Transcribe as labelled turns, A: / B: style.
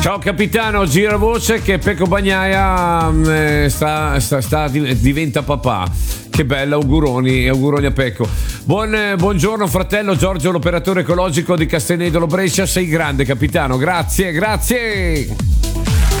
A: Ciao capitano, gira voce che Pecco Bagnaia diventa papà. Che bello, auguroni a Pecco. Buongiorno fratello Giorgio, l'operatore ecologico di Castenedolo Brescia, sei grande capitano, grazie.